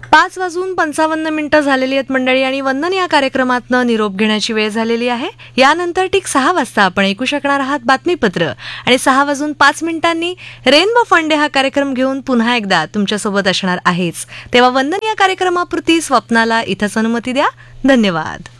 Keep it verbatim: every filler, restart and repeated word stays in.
पाच वाजून पंचावन्न मिनिटं झालेली आहेत मंडळी आणि वंदन या कार्यक्रमातनं निरोप घेण्याची वेळ झालेली आहे. यानंतर ठीक सहा वाजता आपण ऐकू शकणार आहात बातमीपत्र आणि सहा वाजून पाच मिनिटांनी रेनबो फंडे हा कार्यक्रम घेऊन पुन्हा एकदा तुमच्यासोबत असणार आहेच. तेव्हा वंदन या कार्यक्रमापुरती स्वप्नाला इथंच अनुमती द्या. धन्यवाद.